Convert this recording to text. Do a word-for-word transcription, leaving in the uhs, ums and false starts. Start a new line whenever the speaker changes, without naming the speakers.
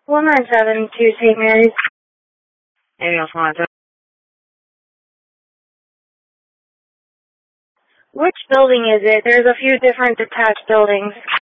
one nine seven to Saint Mary's.
Anything else one nine seven?
Which building is it? There's a few different detached buildings.